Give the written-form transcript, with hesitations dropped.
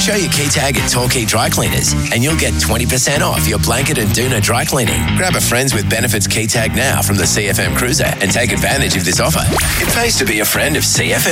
Show your key tag at Torquay Dry Cleaners and you'll get 20% off your blanket and doona dry cleaning. Grab a Friends with Benefits key tag now from the CFM Cruiser and take advantage of this offer. It pays to be a friend of CFM.